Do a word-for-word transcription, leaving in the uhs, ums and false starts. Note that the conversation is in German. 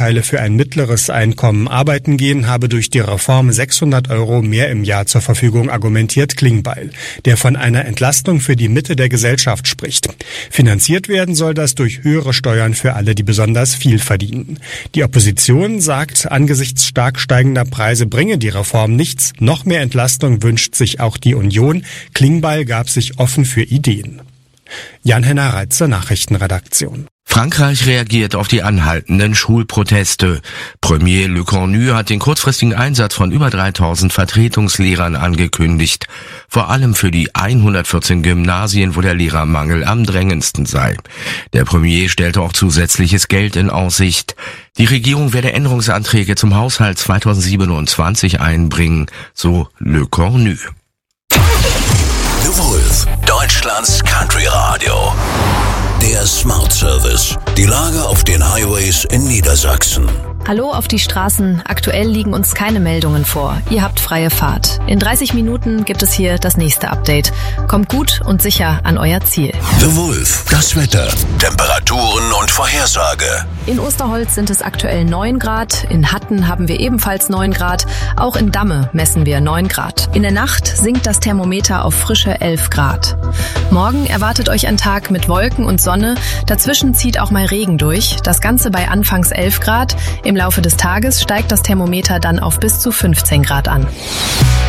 Elternteile für ein mittleres Einkommen arbeiten gehen, habe durch die Reform sechshundert Euro mehr im Jahr zur Verfügung, argumentiert Klingbeil, der von einer Entlastung für die Mitte der Gesellschaft spricht. Finanziert werden soll das durch höhere Steuern für alle, die besonders viel verdienen. Die Opposition sagt, angesichts stark steigender Preise bringe die Reform nichts. Noch mehr Entlastung wünscht sich auch die Union. Klingbeil gab sich offen für Ideen. Jan-Henner Reitzer, Nachrichtenredaktion. Frankreich reagiert auf die anhaltenden Schulproteste. Premier Le Cornu hat den kurzfristigen Einsatz von über dreitausend Vertretungslehrern angekündigt. Vor allem für die hundertvierzehn Gymnasien, wo der Lehrermangel am drängendsten sei. Der Premier stellte auch zusätzliches Geld in Aussicht. Die Regierung werde Änderungsanträge zum Haushalt zweitausendsiebenundzwanzig einbringen, so Le Cornu. The Wolf, Deutschlands Country Radio. Der Smart Service. Die Lage auf den Highways in Niedersachsen. Hallo auf die Straßen. Aktuell liegen uns keine Meldungen vor. Ihr habt freie Fahrt. In dreißig Minuten gibt es hier das nächste Update. Kommt gut und sicher an euer Ziel. The Wolf, das Wetter, Temperaturen und Vorhersage. In Osterholz sind es aktuell neun Grad. In Hatten haben wir ebenfalls neun Grad. Auch in Damme messen wir neun Grad. In der Nacht sinkt das Thermometer auf frische elf Grad. Morgen erwartet euch ein Tag mit Wolken und Sonne. Dazwischen zieht auch mal Regen durch. Das Ganze bei anfangs elf Grad. Im Laufe des Tages steigt das Thermometer dann auf bis zu fünfzehn Grad an.